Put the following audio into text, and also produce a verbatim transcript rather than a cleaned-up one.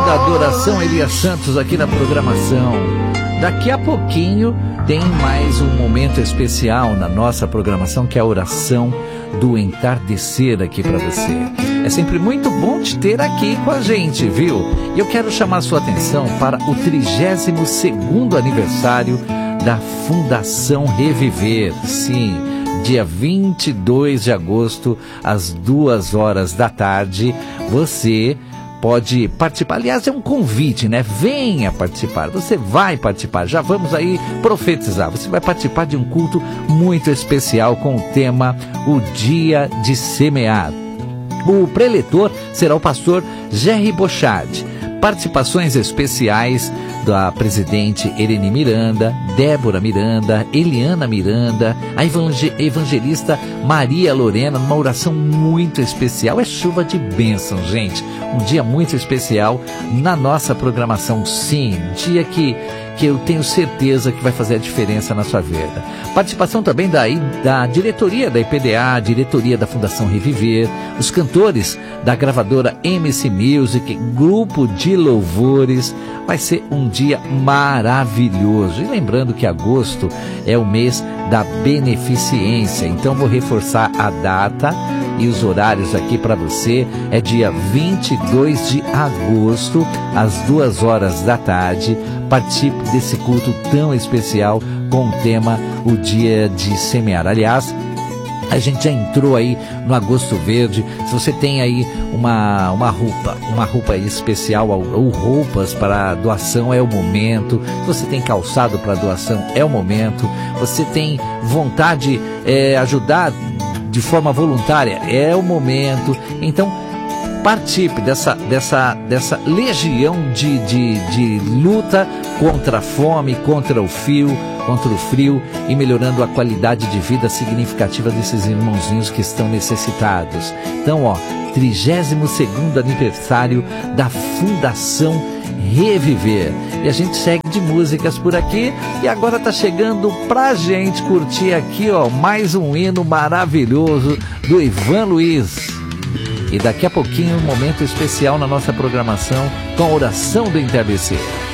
da adoração, Elias Santos, aqui na programação. Daqui a pouquinho tem mais um momento especial na nossa programação, que é a oração do entardecer aqui para você. É sempre muito bom te ter aqui com a gente, viu? E eu quero chamar a sua atenção para o trigésimo segundo aniversário da Fundação Reviver. Sim, dia vinte e dois de agosto, às duas horas da tarde, você pode participar. Aliás, é um convite, né? Venha participar. Você vai participar. Já vamos aí profetizar. Você vai participar de um culto muito especial com o tema O Dia de Semear. O preletor será o pastor Jerry Bochard. Participações especiais da presidente Irene Miranda, Débora Miranda, Eliana Miranda, a evangelista Maria Lorena, numa oração muito especial. É chuva de bênção, gente. Um dia muito especial na nossa programação. Sim, um dia que, que eu tenho certeza que vai fazer a diferença na sua vida. Participação também da, da diretoria da I P D A, diretoria da Fundação Reviver, os cantores da gravadora M C Music, grupo de louvores. Vai ser um dia maravilhoso. E lembrando que agosto é o mês da beneficência, então vou reforçar a data e os horários aqui para você. É dia vinte e dois de agosto, às duas horas da tarde. Participe desse culto tão especial com o tema O Dia de Semear. Aliás, a gente já entrou aí no Agosto Verde. Se você tem aí uma, uma roupa, uma roupa especial ou roupas para doação, é o momento. Se você tem calçado para doação, é o momento. Você tem vontade de é, ajudar de forma voluntária, é o momento. Então, participe dessa, dessa, dessa legião de, de, de luta contra a fome, contra o frio, contra o frio e melhorando a qualidade de vida significativa desses irmãozinhos que estão necessitados. Então, ó, trigésimo segundo aniversário da Fundação Reviver. E a gente segue de músicas por aqui e agora tá chegando pra gente curtir aqui, ó, mais um hino maravilhoso do Ivan Luiz. E daqui a pouquinho um momento especial na nossa programação com a oração do entardecer.